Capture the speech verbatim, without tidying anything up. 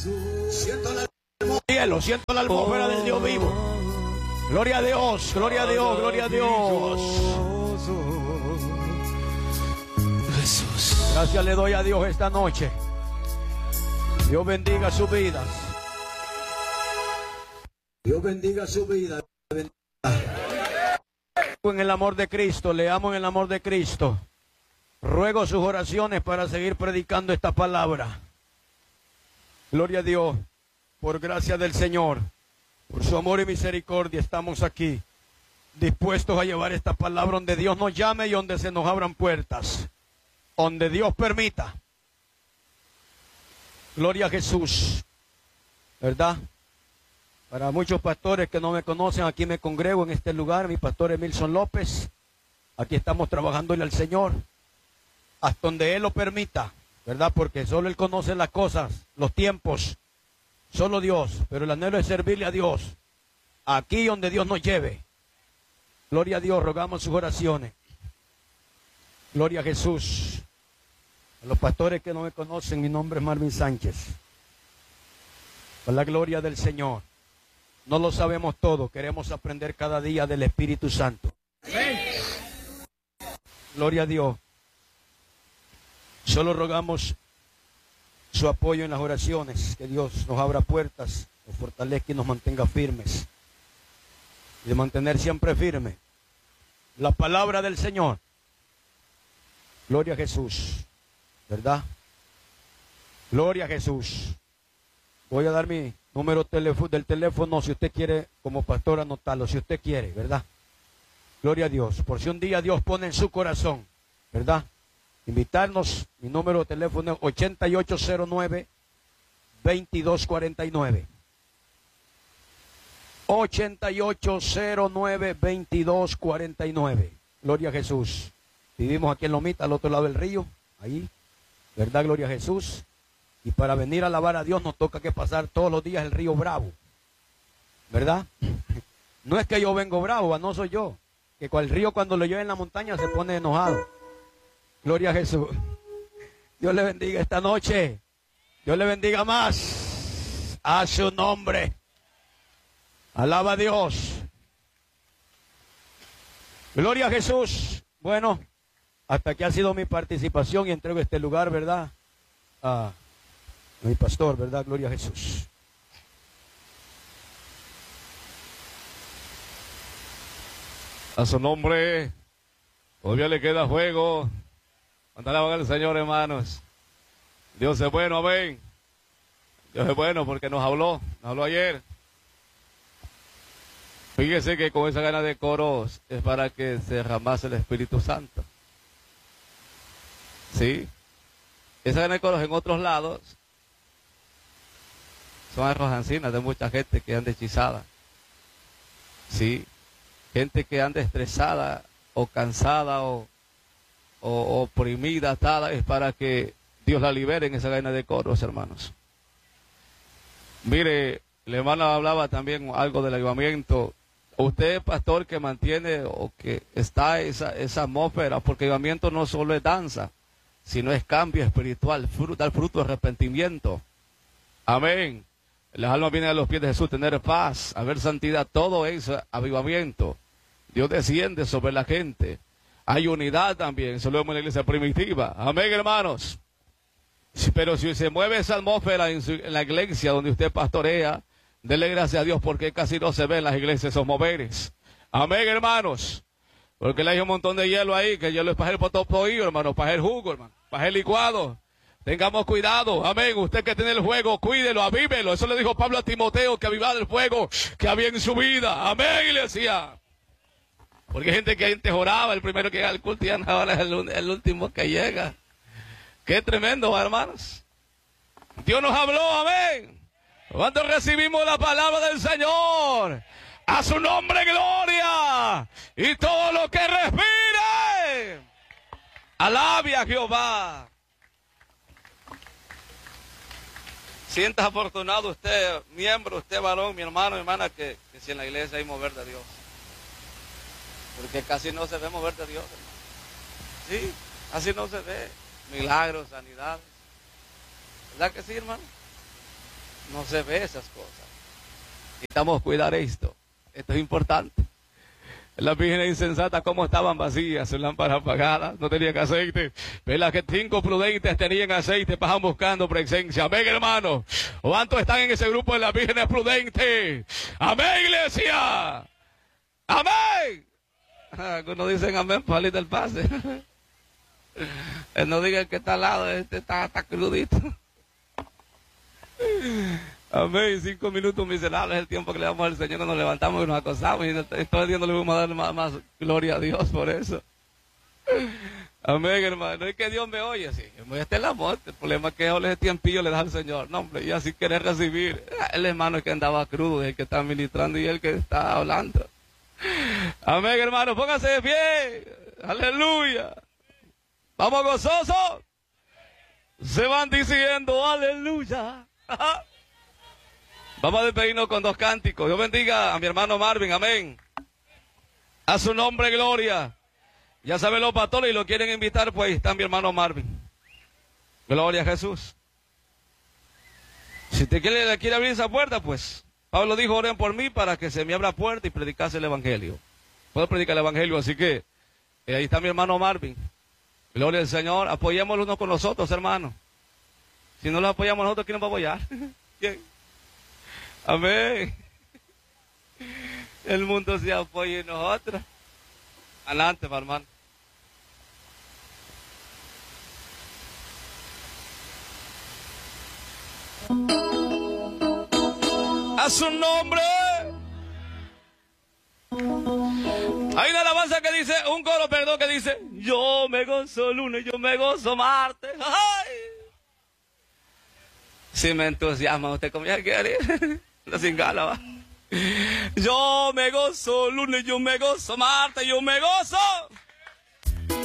Siento la cielo, siento la atmósfera del Dios vivo. Gloria a Dios, gloria a Dios, gloria a Dios. Jesús. Gracias le doy a Dios esta noche. Dios bendiga sus vidas. Dios bendiga su vida. En el amor de Cristo, le amo en el amor de Cristo. Ruego sus oraciones para seguir predicando esta palabra. Gloria a Dios, por gracia del Señor, por su amor y misericordia, estamos aquí, dispuestos a llevar esta palabra donde Dios nos llame y donde se nos abran puertas, donde Dios permita. Gloria a Jesús, ¿verdad? Para muchos pastores que no me conocen, aquí me congrego en este lugar, mi pastor Emilson López. Aquí estamos trabajándole al Señor, hasta donde Él lo permita, ¿verdad? Porque solo Él conoce las cosas, los tiempos, solo Dios. Pero el anhelo es servirle a Dios, aquí donde Dios nos lleve. Gloria a Dios, rogamos sus oraciones. Gloria a Jesús. A los pastores que no me conocen, mi nombre es Marvin Sánchez. Por la gloria del Señor. No lo sabemos todo, queremos aprender cada día del Espíritu Santo. Amén. Gloria a Dios. Solo rogamos su apoyo en las oraciones, que Dios nos abra puertas, nos fortalezca y nos mantenga firmes. Y de mantener siempre firme la palabra del Señor. Gloria a Jesús, ¿verdad? Gloria a Jesús. Voy a dar mi número teléfono, del teléfono, si usted quiere, como pastor, anotarlo, si usted quiere, ¿verdad? Gloria a Dios. Por si un día Dios pone en su corazón, ¿verdad? Invitarnos, mi número de teléfono es ochenta y ocho cero nueve, veintidós cuarenta y nueve. ochenta y ocho cero nueve, veintidós cuarenta y nueve. Gloria a Jesús. Vivimos aquí en Lomita, al otro lado del río, ahí, ¿verdad? Gloria a Jesús. Y para venir a alabar a Dios nos toca que pasar todos los días el río Bravo, ¿verdad? No es que yo vengo bravo, no soy yo. Que el río cuando lo lleva en la montaña se pone enojado. Gloria a Jesús. Dios le bendiga esta noche. Dios le bendiga más. A su nombre. Alaba a Dios. Gloria a Jesús. Bueno, hasta aquí ha sido mi participación y entrego este lugar, ¿verdad? A mi pastor, ¿verdad? Gloria a Jesús. A su nombre, todavía le queda fuego. Cuando alaban al Señor, hermanos. Dios es bueno, amén. Dios es bueno porque nos habló, nos habló ayer. Fíjese que con esa gana de coros es para que se derramase el Espíritu Santo. Sí. Esa gana de coros en otros lados son arrojancinas de mucha gente que anda hechizada. Sí. Gente que anda estresada o cansada o, o oprimida, atada, es para que Dios la libere en esa gana de coros, hermanos. Mire, la hermana hablaba también algo del avivamiento. Usted, pastor, que mantiene o que está esa, esa atmósfera, porque el avivamiento no solo es danza, sino es cambio espiritual, fruto, dar fruto de arrepentimiento. Amén. Las almas vienen a los pies de Jesús, tener paz, haber santidad, todo eso, avivamiento. Dios desciende sobre la gente. Hay unidad también, eso lo vemos en la iglesia primitiva. Amén, hermanos. Pero si se mueve esa atmósfera en, su, en la iglesia donde usted pastorea, dele gracias a Dios porque casi no se ve en las iglesias esos moveres. Amén, hermanos. Porque le hay un montón de hielo ahí, que hielo es para el potopollo, hermano, para el jugo, hermano, para el licuado. Tengamos cuidado, amén. Usted que tiene el fuego, cuídelo, avívelo. Eso le dijo Pablo a Timoteo, que avivara el fuego que había en su vida. Amén, iglesia. Porque hay gente que antes oraba, el primero que llega al culto y ahora es el, el último que llega. Qué tremendo, hermanos. Dios nos habló, amén. Cuando recibimos la palabra del Señor, a su nombre gloria, y todo lo que respire, alabe a Jehová. Sientas afortunado usted, miembro, usted varón, mi hermano, mi hermana, que, que si en la iglesia hay mover de Dios. Porque casi no se ve mover de Dios, hermano. Sí, casi no se ve. Milagros, sanidades. ¿Verdad que sí, hermano? no se ve esas cosas. Necesitamos cuidar esto. Esto es importante. Las vírgenes insensatas, como estaban vacías, sus lámparas apagadas, no tenían aceite. Pero las que cinco prudentes tenían aceite, pasaban buscando presencia. Amén, hermano. ¿Cuántos están en ese grupo de las vírgenes prudentes? Amén, iglesia. Amén. Algunos dicen amén para salir del pase. No digan que está al lado, este está, está crudito. Amén. Cinco minutos miserables es el tiempo que le damos al Señor, nos levantamos y nos acostamos y todo el día no le vamos a dar más, más gloria a Dios por eso. Amén, hermano. Es que Dios me oye, sí. Yo me voy a estar en la muerte. El problema es que ese tiempillo le da al Señor. No, hombre, y así querer recibir. El hermano es que andaba crudo, el que está ministrando y el que está hablando. Amén, hermano. Póngase de pie. Aleluya. Vamos gozosos. Se van diciendo aleluya. Vamos a despedirnos con dos cánticos. Dios bendiga a mi hermano Marvin, amén. A su nombre, gloria. Ya saben los pastores y lo quieren invitar, pues está mi hermano Marvin. Gloria a Jesús. Si te quiere, le quiere abrir esa puerta, pues Pablo dijo, oren por mí para que se me abra puerta y predicase el evangelio. Puedo predicar el evangelio, así que eh, ahí está mi hermano Marvin. Gloria al Señor. Apoyémoslo unos con los otros, hermanos. Si no lo apoyamos nosotros, ¿quién nos va a apoyar? ¿Quién? Amén. El mundo se apoya en nosotros. Adelante, hermano. A su nombre. Hay una alabanza que dice, un coro, perdón, que dice, yo me gozo lunes, yo me gozo martes. ¡Ay! Si me entusiasma, ¿usted cómo ya quiere? No sin gala, va. Yo me gozo lunes, yo me gozo martes, yo me gozo